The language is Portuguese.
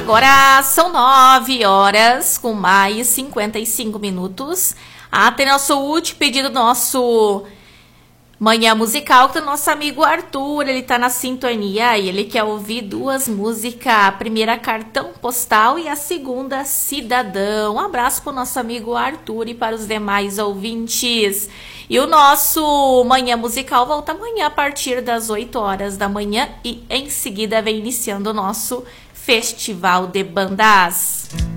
Agora são 9 horas com mais 55 minutos. Tem nosso último pedido, nosso Manhã Musical, que é o nosso amigo Arthur, ele tá na sintonia e ele quer ouvir duas músicas. A primeira, Cartão Postal, e a segunda, Cidadão. Um abraço pro nosso amigo Arthur e para os demais ouvintes. E o nosso Manhã Musical volta amanhã a partir das 8 horas da manhã e em seguida vem iniciando o nosso Festival de Bandas.